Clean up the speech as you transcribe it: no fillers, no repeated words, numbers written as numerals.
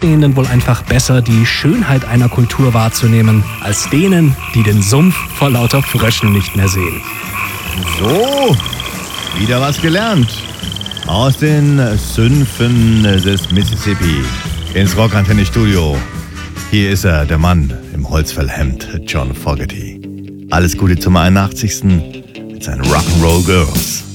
Außenstehenden wohl einfach besser, die Schönheit einer Kultur wahrzunehmen, als denen, die den Sumpf vor lauter Fröschen nicht mehr sehen. So, wieder was gelernt. Aus den Sümpfen des Mississippi ins Rockantenne-Studio. Hier ist er, der Mann im Holzfellhemd, John Fogerty. Alles Gute zum 81. mit seinen Rock'n'Roll Girls.